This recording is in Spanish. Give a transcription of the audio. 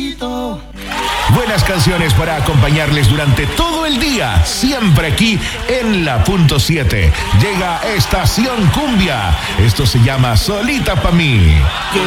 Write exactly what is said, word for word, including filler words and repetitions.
solito. Buenas canciones para acompañarles durante todo el día, siempre aquí en la punto siete. Llega Estación Cumbia. Esto se llama Solita Pa' mí. Que